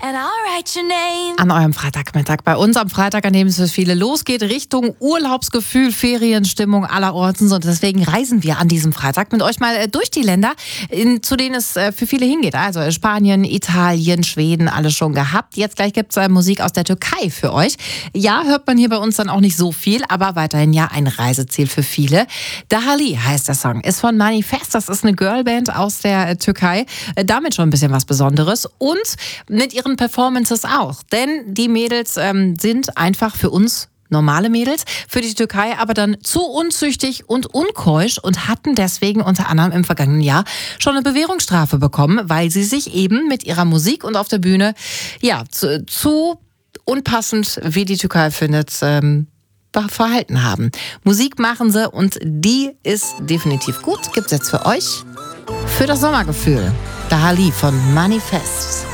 and I'll write your name. An eurem Freitagmittag. Bei uns am Freitag, an dem es für viele losgeht, Richtung Urlaubsgefühl, Ferienstimmung allerorten. Und deswegen reisen wir an diesem Freitag mit euch mal durch die Länder, zu denen es für viele hingeht. Also Spanien, Italien, Schweden, alles schon gehabt. Jetzt gleich gibt es Musik aus der Türkei für euch. Ja, hört man hier bei uns dann auch nicht so viel, aber weiterhin ja ein Reiseziel für viele. Dahali heißt der Song, ist von Manifest. Das ist eine Girlband aus der Türkei. Damit schon ein bisschen was Besonderes. Und mit ihren Performances auch. Denn die Mädels sind einfach für uns normale Mädels, für die Türkei aber dann zu unzüchtig und unkeusch und hatten deswegen unter anderem im vergangenen Jahr schon eine Bewährungsstrafe bekommen, weil sie sich eben mit ihrer Musik und auf der Bühne ja zu unpassend, wie die Türkei findet, verhalten haben. Musik machen sie und die ist definitiv gut. Gibt's jetzt für euch für das Sommergefühl. Dahali von Manifest.